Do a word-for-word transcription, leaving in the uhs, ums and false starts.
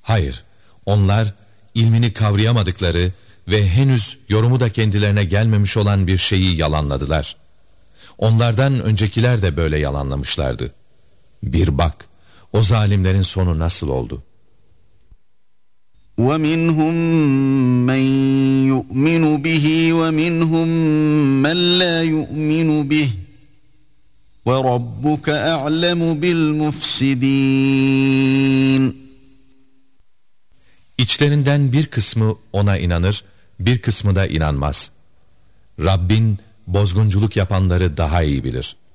Hayır, onlar ilmini kavrayamadıkları ve henüz yorumu da kendilerine gelmemiş olan bir şeyi yalanladılar. Onlardan öncekiler de böyle yalanlamışlardı. Bir bak, o zalimlerin sonu nasıl oldu? وَمِنْهُمْ مَنْ يُؤْمِنُ بِهِ وَمِنْهُمْ مَنْ لَا يُؤْمِنُ بِهِ وَرَبُّكَ أَعْلَمُ بِالْمُفْسِدِينَ. İçlerinden bir kısmı ona inanır, bir kısmı da inanmaz. Rabbin bozgunculuk yapanları daha iyi bilir.